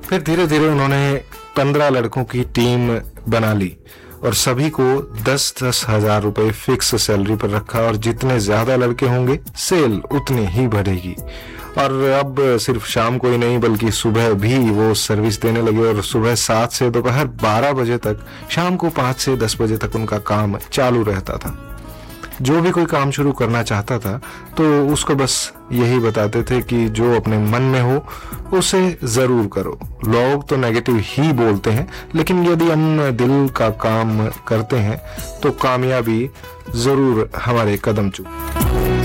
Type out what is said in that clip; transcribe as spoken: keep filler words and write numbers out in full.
फिर धीरे धीरे उन्होंने पंद्रह लड़कों की टीम बना ली और सभी को दस दस हजार रुपए फिक्स सैलरी पर रखा, और जितने ज्यादा लड़के होंगे सेल उतनी ही बढ़ेगी। और अब सिर्फ शाम को ही नहीं बल्कि सुबह भी वो सर्विस देने लगे, और सुबह सात से दोपहर बारह बजे तक, शाम को पाँच से दस बजे तक उनका काम चालू रहता था। जो भी कोई काम शुरू करना चाहता था तो उसको बस यही बताते थे कि जो अपने मन में हो उसे जरूर करो। लोग तो नेगेटिव ही बोलते हैं, लेकिन यदि हम दिल का काम करते हैं तो कामयाबी जरूर हमारे कदम चूम।